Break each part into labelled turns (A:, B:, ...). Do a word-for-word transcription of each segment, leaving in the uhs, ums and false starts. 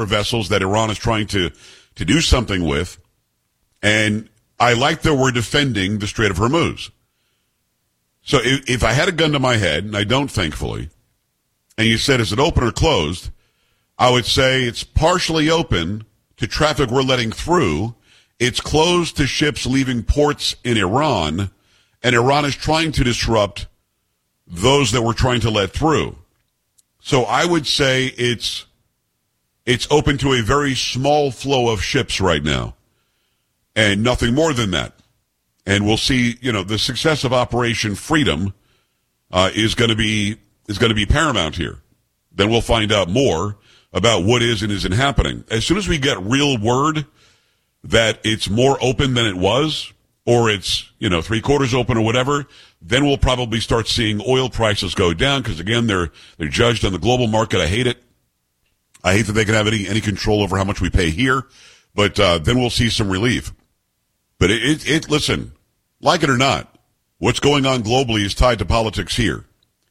A: vessels that Iran is trying to, to do something with. And I like that we're defending the Strait of Hormuz. So if, if I had a gun to my head, and I don't, thankfully, and you said, is it open or closed? I would say it's partially open to traffic we're letting through. It's closed to ships leaving ports in Iran, and Iran is trying to disrupt those that we're trying to let through. So I would say it's it's open to a very small flow of ships right now, and nothing more than that. And we'll see, you know, the success of Operation Freedom uh, is going to be is going to be paramount here. Then we'll find out more about what is and isn't happening. As soon as we get real word that it's more open than it was, or it's, you know, three quarters open or whatever, then we'll probably start seeing oil prices go down because, again, they're they're judged on the global market. I hate it. I hate that they can have any, any control over how much we pay here, but uh, then we'll see some relief. But it, it, it, listen, like it or not, what's going on globally is tied to politics here.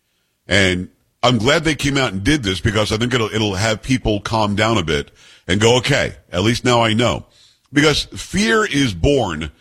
A: And I'm glad they came out and did this because I think it'll it'll have people calm down a bit and go, okay, at least now I know. Because fear is born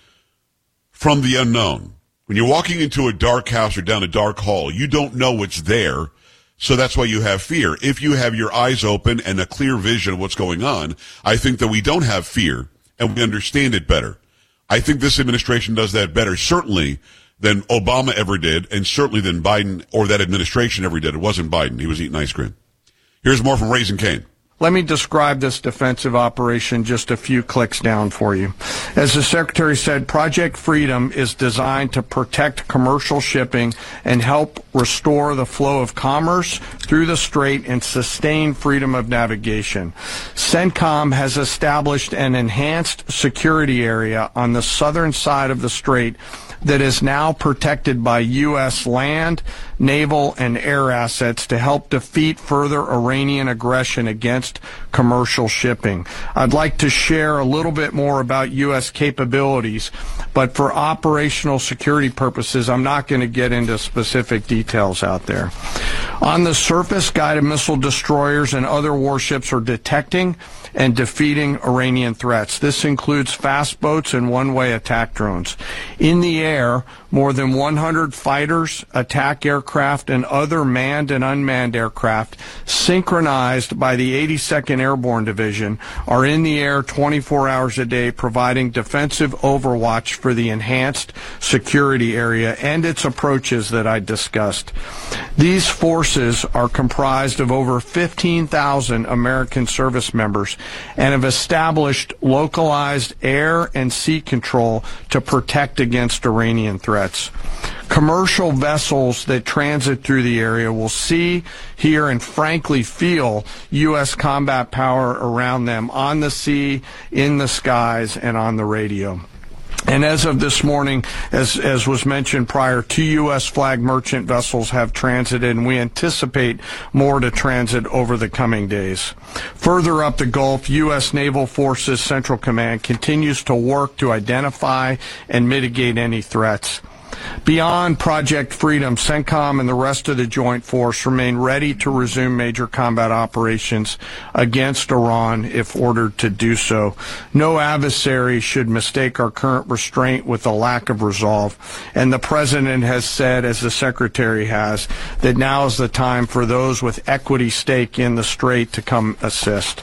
A: from the unknown. When you're walking into a dark house or down a dark hall, you don't know what's there, so that's why you have fear. If you have your eyes open and a clear vision of what's going on, I think that we don't have fear and we understand it better. I think this administration does that better, certainly, than Obama ever did, and certainly than Biden or that administration ever did. It wasn't Biden. He was eating ice cream. Here's more from Raising Cane.
B: Let me describe this defensive operation just a few clicks down for you. As the Secretary said, Project Freedom is designed to protect commercial shipping and help restore the flow of commerce through the strait and sustain freedom of navigation. CENTCOM has established an enhanced security area on the southern side of the strait that is now protected by U S land, naval, and air assets to help defeat further Iranian aggression against commercial shipping. I'd like to share a little bit more about U S capabilities, but for operational security purposes, I'm not going to get into specific details out there. On the surface, guided missile destroyers and other warships are detecting and defeating Iranian threats. This includes fast boats and one-way attack drones. In the air, more than one hundred fighters, attack aircraft, and other manned and unmanned aircraft, synchronized by the eighty-second Airborne Division, are in the air twenty-four hours a day, providing defensive overwatch for the enhanced security area and its approaches that I discussed. These forces are comprised of over fifteen thousand American service members and have established localized air and sea control to protect against Iranian threats. Commercial vessels that transit through the area will see, hear, and frankly feel U S combat power around them on the sea, in the skies, and on the radio. And as of this morning, as as was mentioned prior, two U S flag merchant vessels have transited, and we anticipate more to transit over the coming days. Further up the Gulf, U S Naval Forces Central Command continues to work to identify and mitigate any threats. Beyond Project Freedom, CENTCOM and the rest of the Joint Force remain ready to resume major combat operations against Iran if ordered to do so. No adversary should mistake our current restraint with a lack of resolve. And the President has said, as the Secretary has, that now is the time for those with equity stake in the strait to come assist.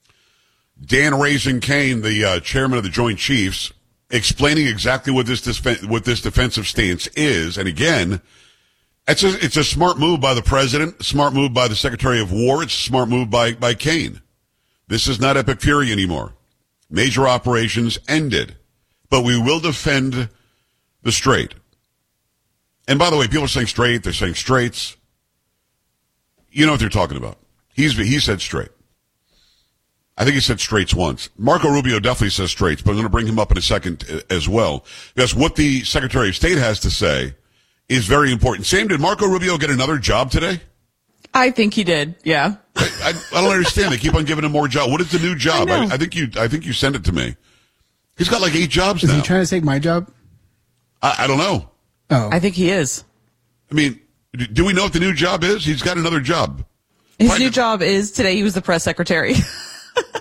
A: Dan Raising Cane, the uh, chairman of the Joint Chiefs, explaining exactly what this def- what this defensive stance is. And again, it's a, it's a smart move by the president, a smart move by the Secretary of War, it's a smart move by, by Kane. This is not Epic Fury anymore. Major operations ended. But we will defend the strait. And by the way, people are saying strait, they're saying straits. You know what they're talking about. He's He said strait. I think he said straits once. Marco Rubio definitely says straits, but I'm going to bring him up in a second as well. Because what the Secretary of State has to say is very important. Sam, did Marco Rubio get another job today?
C: I think he did, yeah.
A: I, I, I don't understand. They keep on giving him more jobs. What is the new job?
C: I,
A: I, I think you I think you sent it to me. He's got like eight jobs
D: is
A: now.
D: Is he trying to take my job?
A: I, I don't know.
D: Oh.
C: I think he is.
A: I mean, do we know what the new job is? He's got another job.
C: His
A: Probably
C: new job is, today he was the press secretary.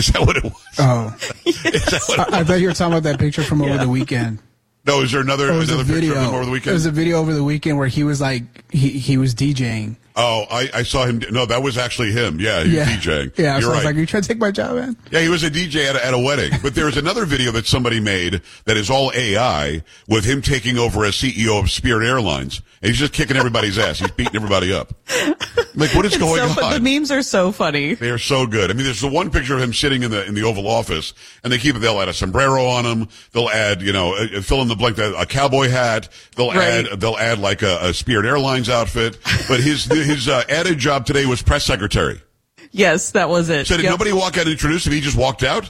A: Is that what it was?
D: Oh,
A: Is that what it
D: I, I thought you were talking about that picture from over
C: Yeah.
D: the weekend.
A: No, is there another,
D: There was
A: another
D: a
A: picture
D: video
A: of him over the
D: There
A: weekend?
D: was a video over the weekend where he was like he he was DJing.
A: Oh, I, I saw him. No, that was actually him. Yeah, he was
D: Yeah,
A: DJing.
D: yeah.
A: You're
D: So I was
A: right.
D: like, "Are you trying to take my job, man?"
A: Yeah, he was a D J at a, at a wedding. But there's another video that somebody made that is all A I with him taking over as C E O of Spirit Airlines. And he's just kicking everybody's ass. He's beating everybody up. Like, what is
C: It's
A: going
C: so
A: on?
C: fu- the memes are so funny.
A: They are so good. I mean, there's the one picture of him sitting in the in the Oval Office, and they keep it. They'll add a sombrero on him. They'll add, you know, a, fill in the blank, a cowboy hat. They'll
C: Right.
A: add they'll add like a, a Spirit Airlines outfit. But his his uh, added job today was press secretary.
C: Yes, that was it.
A: So did
C: Yep.
A: nobody walk out and introduce him? He just walked out.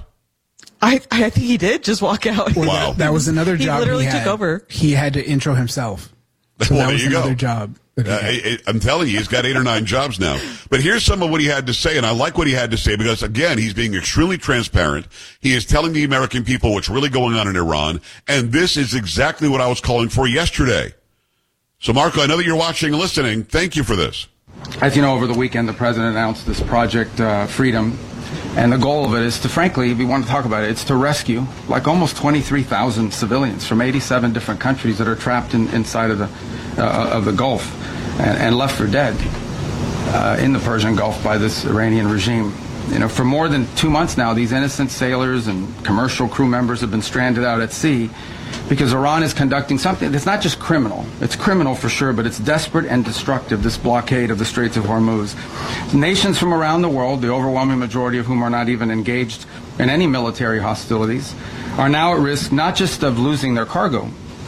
C: I I think he did just walk out.
D: Well,
A: Wow.
D: that, that was another
C: He
D: job.
C: literally
D: he
C: took
D: had.
C: over.
D: He had to intro himself. So
A: Well,
D: that
A: there
D: was
A: you go.
D: another job. that he
A: Uh,
D: had.
A: I, I'm telling you, he's got eight or nine jobs now. But here's some of what he had to say, and I like what he had to say because, again, he's being extremely transparent. He is telling the American people what's really going on in Iran, and this is exactly what I was calling for yesterday. So, Marco, I know that you're watching and listening. Thank you for this.
E: As you know, over the weekend, the president announced this Project uh, Freedom, and the goal of it is to, frankly, if you want to talk about it, it's to rescue like almost twenty-three thousand civilians from eighty-seven different countries that are trapped in, inside of the uh, of the Gulf and, and left for dead uh, in the Persian Gulf by this Iranian regime. You know, for more than two months now, these innocent sailors and commercial crew members have been stranded out at sea because Iran is conducting something that's not just criminal. It's criminal for sure, but it's desperate and destructive, this blockade of the Straits of Hormuz. Nations from around the world, the overwhelming majority of whom are not even engaged in any military hostilities, are now at risk not just of losing their cargo,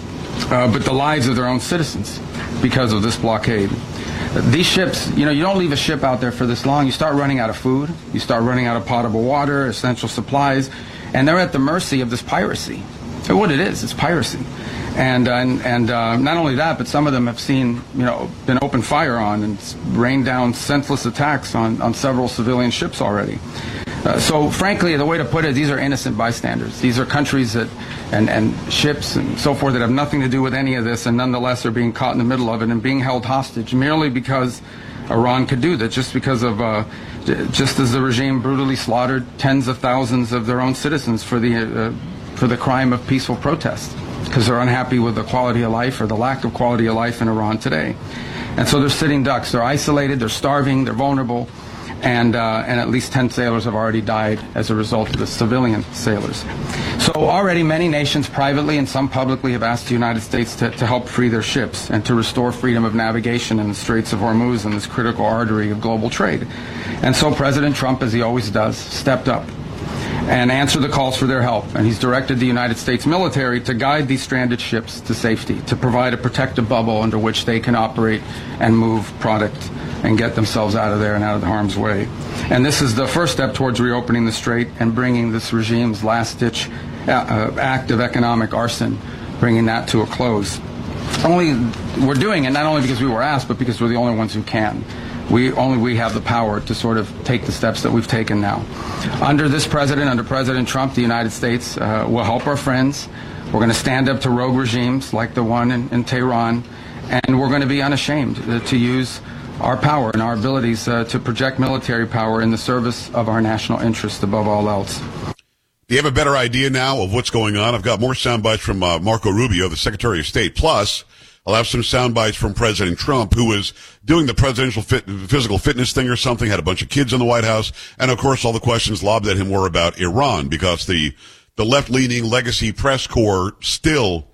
E: uh, but the lives of their own citizens because of this blockade. These ships, you know, you don't leave a ship out there for this long. You start running out of food. You start running out of potable water, essential supplies, and they're at the mercy of this piracy. So what it is, it's piracy. And, uh, and, and uh, not only that, but some of them have seen, you know, been open fire on and rained down senseless attacks on, on several civilian ships already. Uh, so, frankly, the way to put it, these are innocent bystanders. These are countries that, and, and ships and so forth that have nothing to do with any of this and nonetheless are being caught in the middle of it and being held hostage merely because Iran could do that, just because of, uh, just as the regime brutally slaughtered tens of thousands of their own citizens for the, uh, for the crime of peaceful protest, because they're unhappy with the quality of life or the lack of quality of life in Iran today. And so they're sitting ducks. They're isolated, they're starving, they're vulnerable. And, uh, and at least ten sailors have already died as a result of the civilian sailors. So already many nations privately and some publicly have asked the United States to, to help free their ships and to restore freedom of navigation in the Straits of Hormuz and this critical artery of global trade. And so President Trump, as he always does, stepped up and answered the calls for their help. And he's directed the United States military to guide these stranded ships to safety, to provide a protective bubble under which they can operate and move product and get themselves out of there and out of the harm's way. And this is the first step towards reopening the strait and bringing this regime's last-ditch uh, act of economic arson, bringing that to a close. Only we're doing it not only because we were asked, but because we're the only ones who can. We only we have the power to sort of take the steps that we've taken now. Under this president, under President Trump, the United States uh, will help our friends. We're going to stand up to rogue regimes like the one in, in Tehran, and we're going to be unashamed uh, to use our power and our abilities uh, to project military power in the service of our national interest above all else.
A: Do you have a better idea now of what's going on? I've got more sound bites from uh, Marco Rubio, the Secretary of State. Plus, I'll have some sound bites from President Trump, who was doing the presidential fit, physical fitness thing or something, had a bunch of kids in the White House. And, of course, all the questions lobbed at him were about Iran, because the, the left-leaning legacy press corps still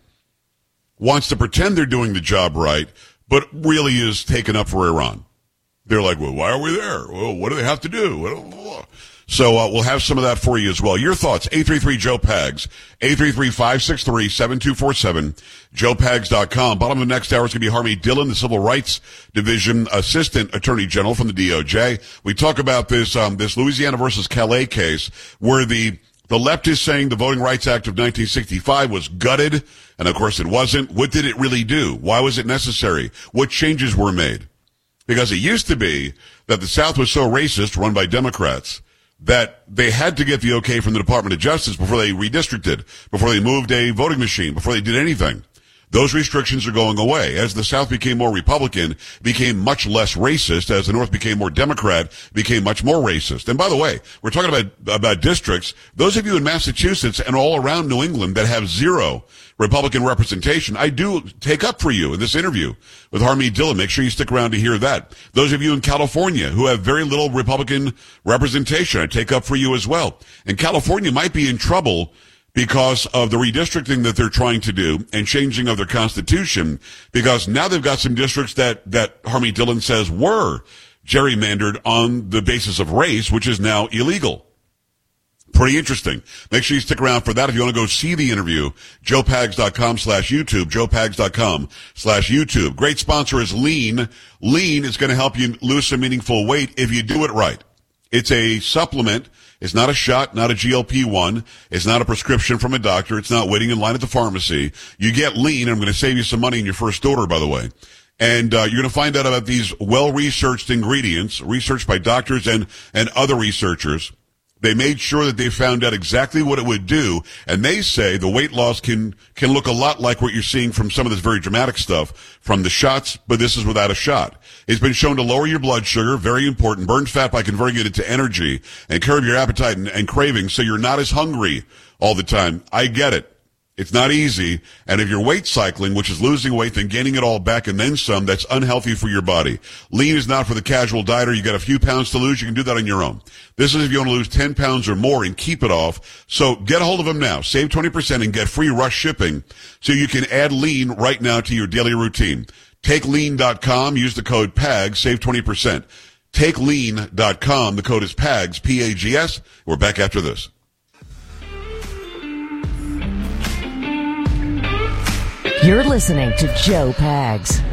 A: wants to pretend they're doing the job right, but really is taken up for Iran. They're like, well, why are we there? Well, what do they have to do? So uh, we'll have some of that for you as well. Your thoughts, eight three three Joe Pags, eight three three, five six three, seven two four seven, joe pags dot com. Bottom of the next hour is going to be Harvey Dillon, the Civil Rights Division Assistant Attorney General from the D O J. We talk about this um, this Louisiana versus Calais case where the the left is saying the Voting Rights Act of nineteen sixty-five was gutted, and of course it wasn't. What did it really do? Why was it necessary? What changes were made? Because it used to be that the South was so racist, run by Democrats, that they had to get the okay from the Department of Justice before they redistricted, before they moved a voting machine, before they did anything. Those restrictions are going away. As the South became more Republican, became much less racist. As the North became more Democrat, became much more racist. And by the way, we're talking about, about districts. Those of you in Massachusetts and all around New England that have zero Republican representation, I do take up for you in this interview with Harmeet Dillon. Make sure you stick around to hear that. Those of you in California who have very little Republican representation, I take up for you as well. And California might be in trouble because of the redistricting that they're trying to do and changing of their constitution, because now they've got some districts that, that Harmeet Dillon says were gerrymandered on the basis of race, which is now illegal. Pretty interesting. Make sure you stick around for that. If you want to go see the interview, joe pags dot com slash YouTube, joe pags dot com slash YouTube. Great sponsor is Lean. Lean is going to help you lose some meaningful weight if you do it right. It's a supplement. It's not a shot, not a G L P one. It's not a prescription from a doctor. It's not waiting in line at the pharmacy. You get Lean, and I'm going to save you some money in your first order, by the way. And uh, you're going to find out about these well-researched ingredients, researched by doctors and, and other researchers. They made sure that they found out exactly what it would do, and they say the weight loss can can look a lot like what you're seeing from some of this very dramatic stuff from the shots, but this is without a shot. It's been shown to lower your blood sugar, very important, burn fat by converting it into energy, and curb your appetite and, and cravings so you're not as hungry all the time. I get it. It's not easy, and if you're weight cycling, which is losing weight, then gaining it all back and then some, that's unhealthy for your body. Lean is not for the casual dieter. You got a few pounds to lose, you can do that on your own. This is if you want to lose ten pounds or more and keep it off. So get a hold of them now. Save twenty percent and get free rush shipping so you can add Lean right now to your daily routine. take lean dot com, use the code PAGS, save twenty percent. take lean dot com, the code is PAGS, P A G S. We're back after this.
F: You're listening to Joe Pags.